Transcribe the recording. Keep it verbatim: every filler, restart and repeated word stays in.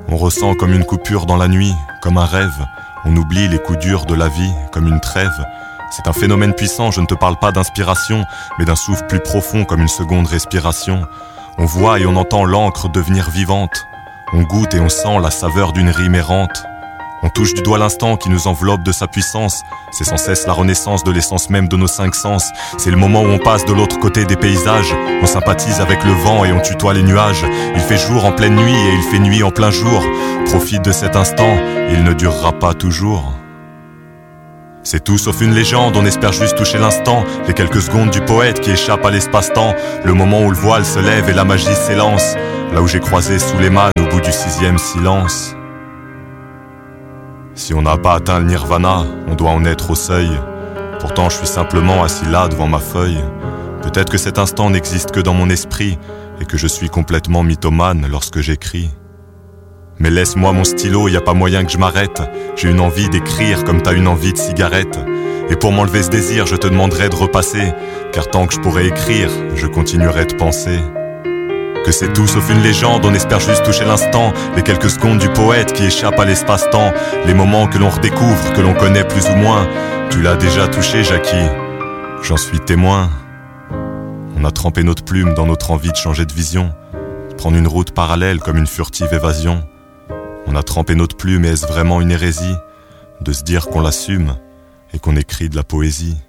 On ressent comme une coupure dans la nuit, comme un rêve. On oublie les coups durs de la vie, comme une trêve. C'est un phénomène puissant, je ne te parle pas d'inspiration, mais d'un souffle plus profond comme une seconde respiration. On voit et on entend l'encre devenir vivante. On goûte et on sent la saveur d'une rime errante. On touche du doigt l'instant qui nous enveloppe de sa puissance. C'est sans cesse la renaissance de l'essence même de nos cinq sens. C'est le moment où on passe de l'autre côté des paysages. On sympathise avec le vent et on tutoie les nuages. Il fait jour en pleine nuit et il fait nuit en plein jour. Profite de cet instant, il ne durera pas toujours. C'est tout sauf une légende, on espère juste toucher l'instant. Les quelques secondes du poète qui échappe à l'espace-temps. Le moment où le voile se lève et la magie s'élance. Là où j'ai croisé sous les mânes au bout du sixième silence. Si on n'a pas atteint le nirvana, on doit en être au seuil. Pourtant je suis simplement assis là devant ma feuille. Peut-être que cet instant n'existe que dans mon esprit et que je suis complètement mythomane lorsque j'écris. Mais laisse-moi mon stylo, y a pas moyen que je m'arrête. J'ai une envie d'écrire comme t'as une envie de cigarette. Et pour m'enlever ce désir, je te demanderai de repasser. Car tant que je pourrai écrire, je continuerai de penser. Que c'est tout sauf une légende, on espère juste toucher l'instant. Les quelques secondes du poète qui échappe à l'espace-temps. Les moments que l'on redécouvre, que l'on connaît plus ou moins. Tu l'as déjà touché, Jackie, j'en suis témoin. On a trempé notre plume dans notre envie de changer de vision. De prendre une route parallèle comme une furtive évasion. On a trempé notre plume et est-ce vraiment une hérésie de se dire qu'on l'assume et qu'on écrit de la poésie?